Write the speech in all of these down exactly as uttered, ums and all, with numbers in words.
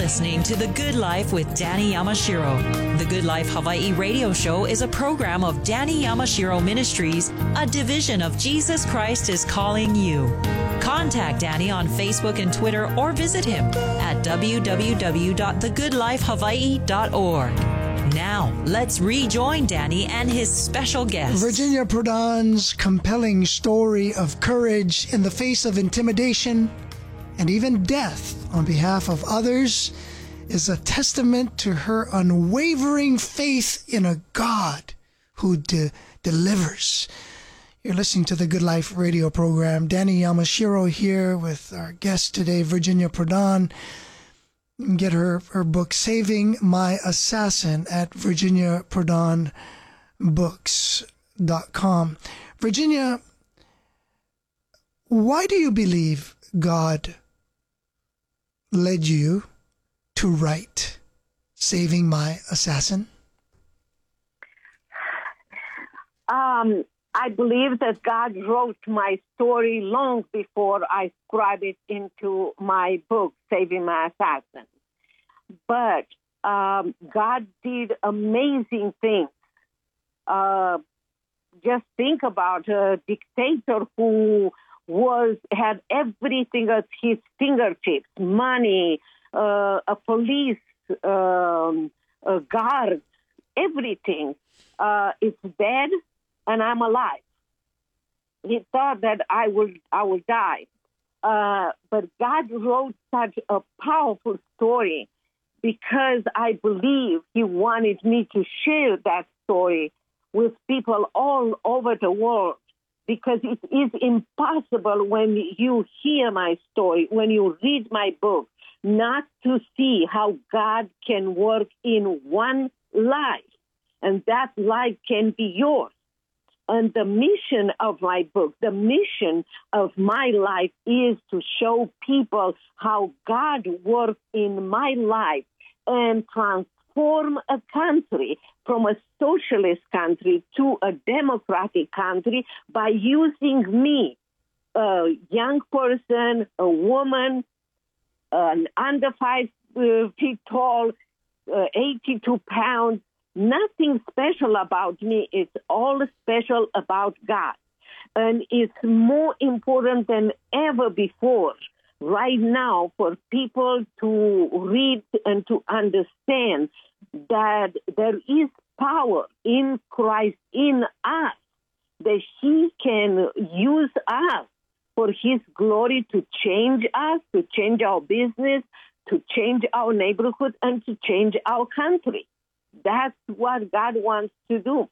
listening to The Good Life with Danny Yamashiro. The Good Life Hawaii radio show is a program of Danny Yamashiro Ministries, a division of Jesus Christ is Calling You. Contact Danny on Facebook and Twitter or visit him at w w w dot the good life hawaii dot org. Now, let's rejoin Danny and his special guest. Virginia Prodan's compelling story of courage in the face of intimidation and even death on behalf of others is a testament to her unwavering faith in a God who de- delivers. You're listening to the Good Life radio program. Danny Yamashiro here with our guest today, Virginia Prodan. You can get her, her book, Saving My Assassin, at virginia prodan books dot com. Virginia, why do you believe God led you to write Saving My Assassin? Um, I believe that God wrote my story long before I scribed it into my book, Saving My Assassin. But um, God did amazing things. Uh, just think about a dictator who was had everything at his fingertips: money, uh, a police, um, a guard, everything. Uh, it's dead, and I'm alive. He thought that I will, I will die, uh, but God wrote such a powerful story because I believe He wanted me to share that story with people all over the world. Because it is impossible when you hear my story, when you read my book, not to see how God can work in one life, and that life can be yours. And the mission of my book, the mission of my life is to show people how God works in my life and transform a country from a socialist country to a democratic country by using me, a young person, a woman, an under five uh, feet tall, uh, eighty-two pounds. Nothing special about me. It's all special about God. And it's more important than ever before right now for people to read and to understand that there is power in Christ in us, that He can use us for His glory to change us, to change our business, to change our neighborhood, and to change our country. That's what God wants to do.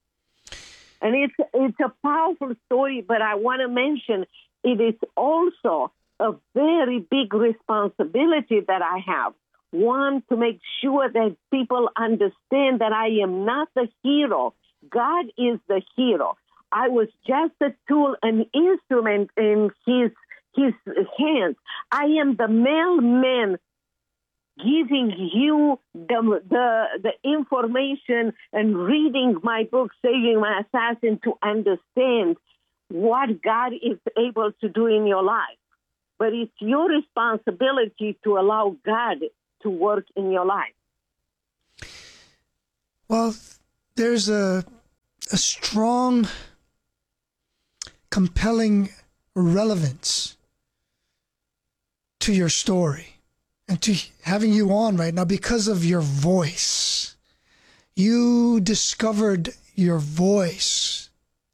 And it's it's a powerful story, but I want to mention it is also a very big responsibility that I have. One, to make sure that people understand that I am not the hero. God is the hero. I was just a tool, an instrument in His His hands. I am the mailman giving you the, the the information and reading my book, Saving My Assassin, to understand what God is able to do in your life. But it's your responsibility to allow God to work in your life. Well, there's a a strong, compelling relevance to your story and to having you on right now because of your voice. You discovered your voice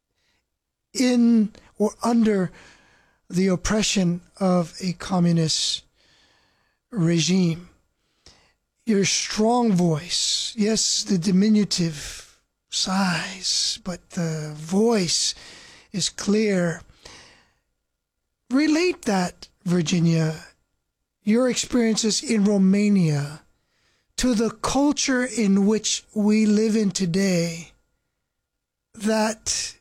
in or under the oppression of a communist regime. Your strong voice, yes, the diminutive size, but the voice is clear. Relate that, Virginia, your experiences in Romania to the culture in which we live in today that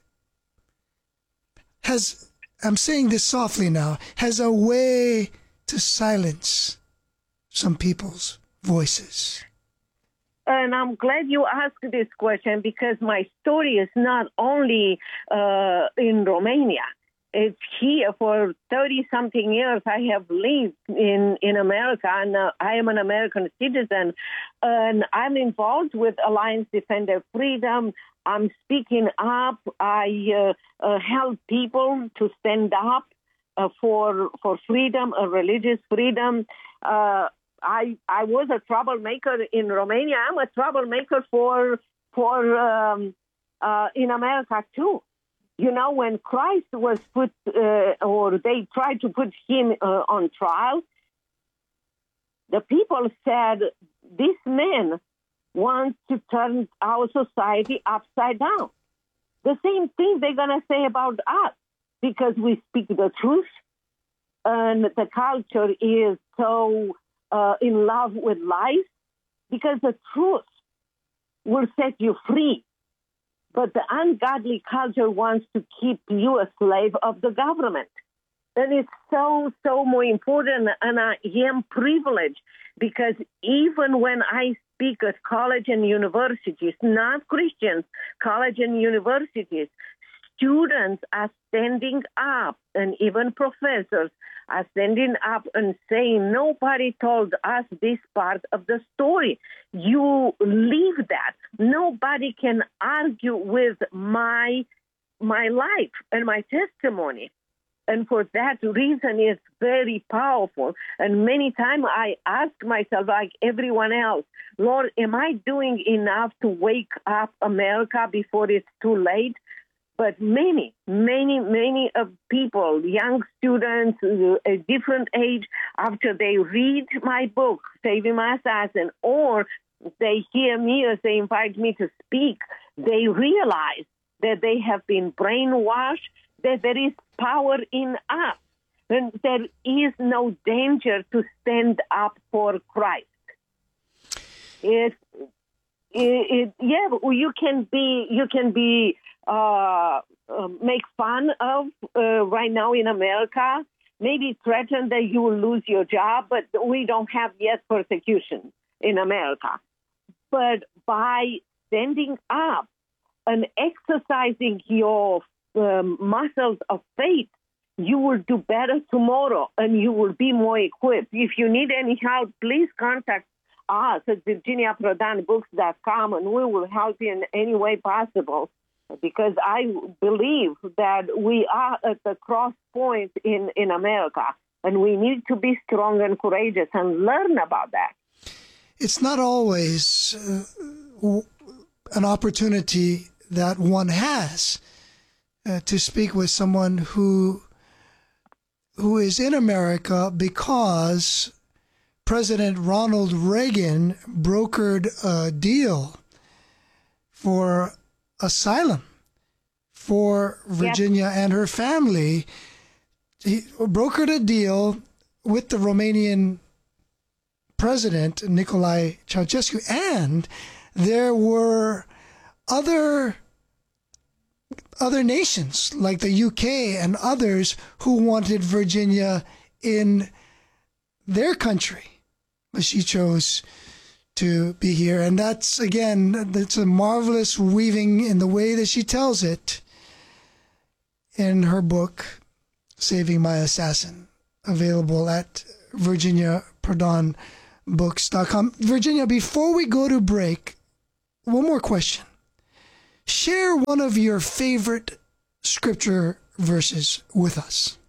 has, I'm saying this softly now, has a way to silence some people's voices. And I'm glad you asked this question because my story is not only uh, in Romania. it's here for thirty-something years. I have lived in, in America, and uh, I am an American citizen, and I'm involved with Alliance Defender Freedom. I'm speaking up. I uh, uh, help people to stand up uh, for for freedom, uh, religious freedom. Uh, I I was a troublemaker in Romania. I'm a troublemaker for for um, uh, in America too. You know, when Christ was put, uh, or they tried to put him uh, on trial, the people said, this man wants to turn our society upside down. The same thing they're going to say about us, because we speak the truth, and the culture is so uh, in love with lies, because the truth will set you free. But the ungodly culture wants to keep you a slave of the government. And it's so, so more important, and I am privileged, because even when I speak at college and universities, not Christians, college and universities, students are standing up, and even professors are standing up and saying, nobody told us this part of the story. You leave that. Nobody can argue with my my life and my testimony. And for that reason, it's very powerful. And many times I ask myself, like everyone else, Lord, am I doing enough to wake up America before it's too late? But many, many, many of people, young students, a different age, after they read my book, Saving My Assassin, or they hear me or they invite me to speak, they realize that they have been brainwashed, that there is power in us, and there is no danger to stand up for Christ. It, it, it yeah, you can be, you can be, uh, uh, make fun of uh, right now in America, maybe threaten that you will lose your job, but we don't have yet persecution in America. But by standing up and exercising your um, muscles of faith, you will do better tomorrow, and you will be more equipped. If you need any help, please contact us at virginia prodan books dot com, and we will help you in any way possible, because I believe that we are at the cross point in, in America, and we need to be strong and courageous and learn about that. It's not always uh, an opportunity that one has uh, to speak with someone who who is in America because President Ronald Reagan brokered a deal for asylum for Virginia yep. and her family. He brokered a deal with the Romanian president, Nicolae Ceausescu, and there were other other nations like the U K and others who wanted Virginia in their country, but she chose to be here. And that's, again, that's a marvelous weaving in the way that she tells it in her book, Saving My Assassin, available at virginia prodan books dot com. Virginia, before we go to break, one more question. Share one of your favorite scripture verses with us.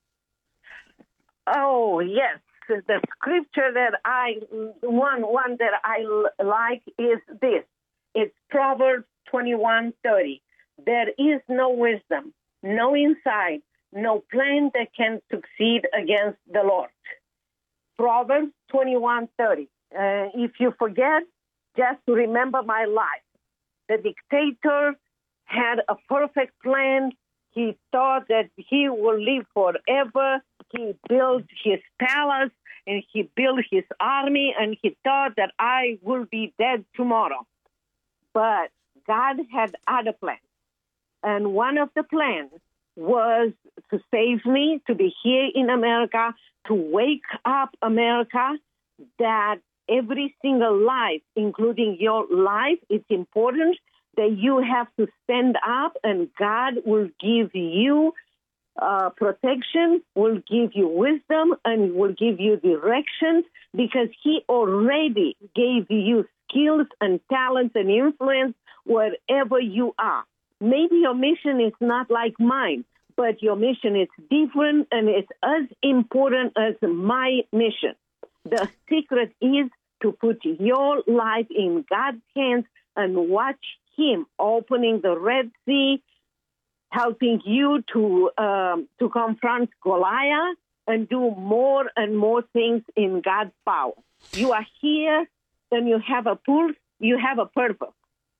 Oh, yes. The scripture that I, one, one that I like is this. It's Proverbs twenty-one thirty. There is no wisdom, no insight, no plan that can succeed against the Lord. Proverbs twenty-one thirty. Uh, if you forget, just remember my life. The dictator had a perfect plan. He thought that he will live forever. He built his palace and he built his army, and he thought that I will be dead tomorrow. But God had other plans. And one of the plans was to save me, to be here in America, to wake up America, that every single life, including your life, it's important that you have to stand up, and God will give you uh, protection, will give you wisdom, and will give you directions, because he already gave you skills and talents and influence wherever you are. Maybe your mission is not like mine, but your mission is different, and it's as important as my mission. The secret is to put your life in God's hands and watch him opening the Red Sea, helping you to um, to confront Goliath and do more and more things in God's power. You are here, and you have a pulse, you have a purpose.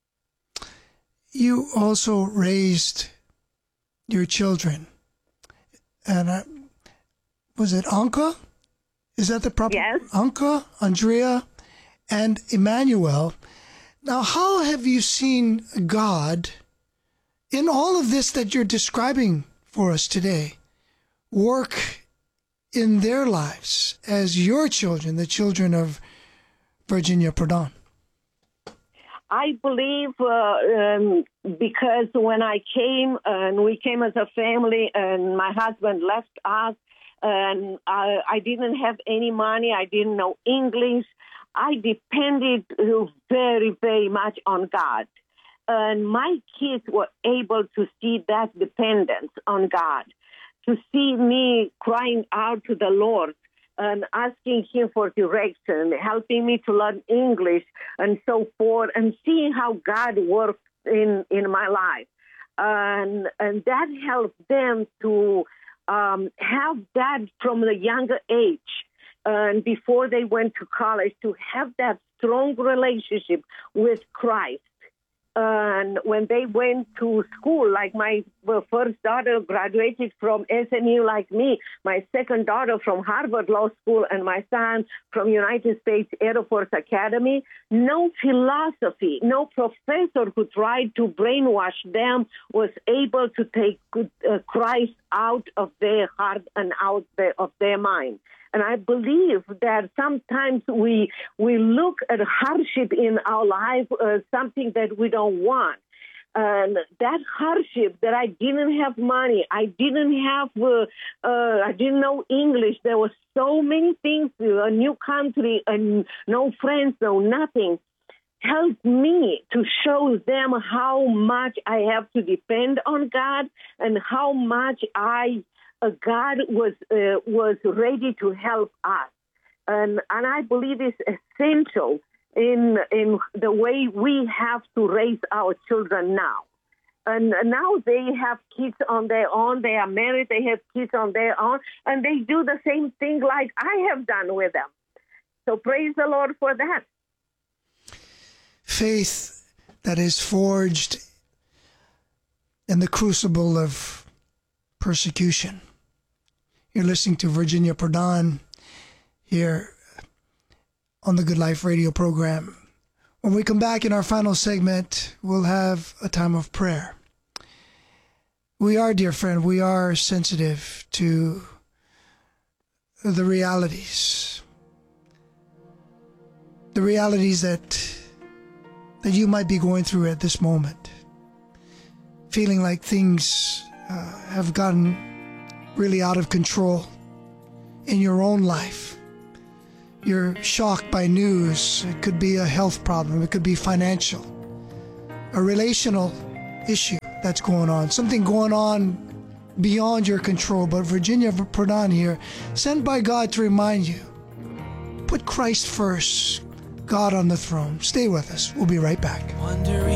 You also raised your children. And uh, was it Anka? Is that the proper? Yes. Anka, Andrea, and Emmanuel. Now, how have you seen God in all of this that you're describing for us today work in their lives as your children, the children of Virginia Prodan? I believe uh, um, because when I came, and we came as a family, and my husband left us, and I, I didn't have any money, I didn't know English, I depended very, very much on God. And my kids were able to see that dependence on God, to see me crying out to the Lord and asking him for direction, helping me to learn English and so forth, and seeing how God works in, in my life. And, and that helped them to um, have that from the younger age. And before they went to college, to have that strong relationship with Christ. And when they went to school, like my first daughter graduated from S M U like me, my second daughter from Harvard Law School, and my son from United States Air Force Academy, no philosophy, no professor who tried to brainwash them was able to take uh, Christ out of their heart and out their, of their mind. And I believe that sometimes we we look at hardship in our life as something that we don't want. And that hardship, that I didn't have money, I didn't have, uh, uh, I didn't know English. There were so many things, a new country, and no friends, no nothing, helped me to show them how much I have to depend on God and how much I Uh, God was uh, was ready to help us, and and I believe it's essential in in the way we have to raise our children now. And now they have kids on their own. They are married. They have kids on their own, and they do the same thing like I have done with them. So praise the Lord for that. Faith that is forged in the crucible of persecution. You're listening to Virginia Prodan here on the Good Life radio program. When we come back in our final segment, we'll have a time of prayer. We are, dear friend, we are sensitive to the realities. The realities that that you might be going through at this moment. Feeling like things uh, have gotten really out of control in your own life. You're shocked by news. It could be a health problem. It could be financial. A relational issue that's going on. Something going on beyond your control. But Virginia Prodan here, sent by God to remind you, put Christ first, God on the throne. Stay with us. We'll be right back. Wondering